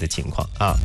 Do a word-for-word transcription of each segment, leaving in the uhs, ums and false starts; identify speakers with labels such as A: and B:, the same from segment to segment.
A: 的情况啊。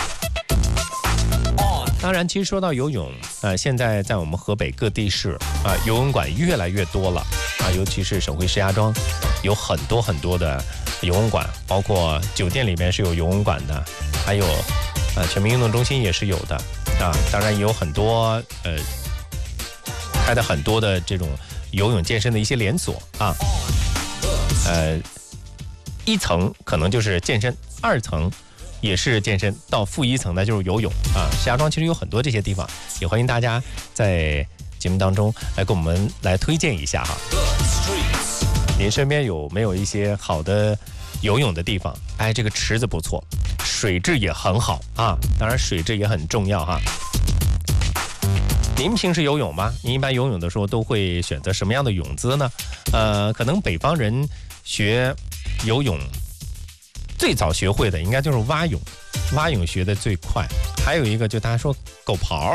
A: 当然，其实说到游泳，呃，现在在我们河北各地市啊、呃，游泳馆越来越多了啊，尤其是省会石家庄，有很多很多的游泳馆，包括酒店里面是有游泳馆的，还有呃全民运动中心也是有的啊。当然也有很多呃开的很多的这种游泳健身的一些连锁啊，呃，一层可能就是健身，二层也是健身，到负一层呢就是游泳啊。石家庄其实有很多这些地方，也欢迎大家在节目当中来给我们来推荐一下哈。您身边有没有一些好的游泳的地方？哎，这个池子不错，水质也很好啊，当然水质也很重要哈。您平时游泳吗？您一般游泳的时候都会选择什么样的泳姿呢？呃，可能北方人学游泳最早学会的应该就是蛙泳，蛙泳学的最快。还有一个就大家说狗刨，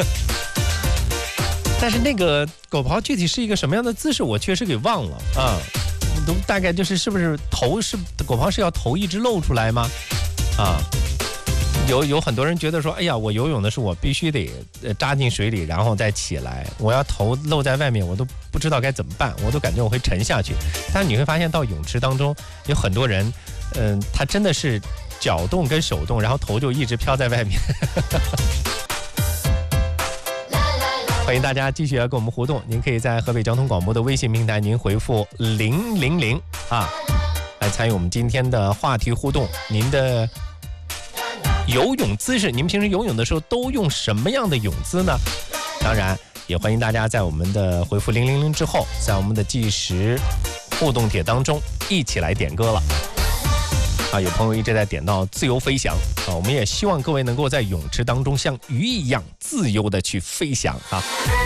A: 但是那个狗刨具体是一个什么样的姿势，我确实给忘了啊。都大概就是是不是头是狗刨是要头一直露出来吗？啊，有有很多人觉得说，哎呀，我游泳的时候我必须得扎进水里，然后再起来，我要头露在外面，我都不知道该怎么办，我都感觉我会沉下去。但是你会发现到泳池当中有很多人。嗯，他真的是脚动跟手动，然后头就一直飘在外面。欢迎大家继续来跟我们互动，您可以在河北交通广播的微信平台，您回复零零零啊，来参与我们今天的话题互动。您的游泳姿势，您平时游泳的时候都用什么样的泳姿呢？当然，也欢迎大家在我们的回复零零零之后，在我们的计时互动帖当中一起来点歌了。啊，有朋友一直在点到自由飞翔啊，我们也希望各位能够在泳池当中像鱼一样自由的去飞翔啊。